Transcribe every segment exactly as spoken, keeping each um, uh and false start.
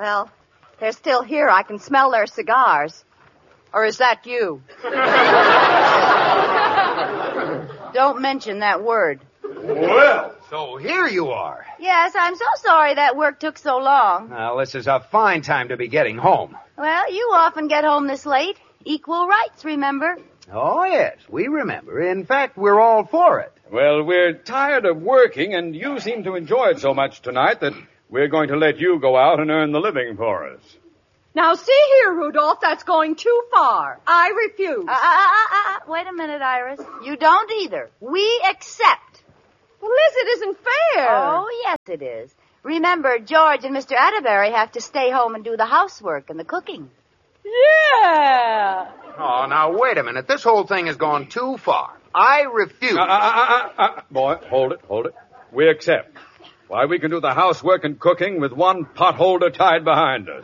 Well, they're still here. I can smell their cigars. Or is that you? Don't mention that word. Well, so here you are. Yes, I'm so sorry that work took so long. Well, this is a fine time to be getting home. Well, you often get home this late. Equal rights, remember? Oh, yes, we remember. In fact, we're all for it. Well, we're tired of working, and you seem to enjoy it so much tonight that we're going to let you go out and earn the living for us. Now, see here, Rudolph, that's going too far. I refuse. Uh, uh, uh, uh, wait a minute, Iris. You don't either. We accept. Well, Liz, it isn't fair. Oh, yes, it is. Remember, George and Mister Atterbury have to stay home and do the housework and the cooking. Yeah. Oh, now, wait a minute. This whole thing has gone too far. I refuse. Uh, uh, uh, uh, uh, boy, hold it, hold it. We accept. Why, we can do the housework and cooking with one potholder tied behind us.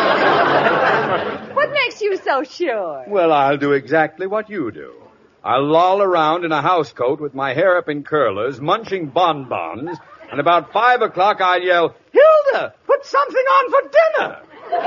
What makes you so sure? Well, I'll do exactly what you do. I'll loll around in a housecoat with my hair up in curlers, munching bonbons, and about five o'clock I'll yell, Hilda, put something on for dinner!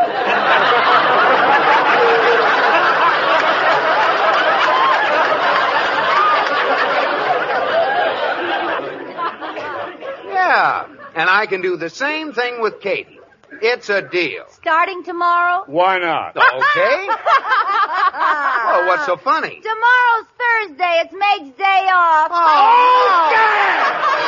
Yeah, and I can do the same thing with Katie. It's a deal. Starting tomorrow? Why not? Okay. Well, what's so funny? Tomorrow's Thursday. It's Meg's day off. Oh, okay.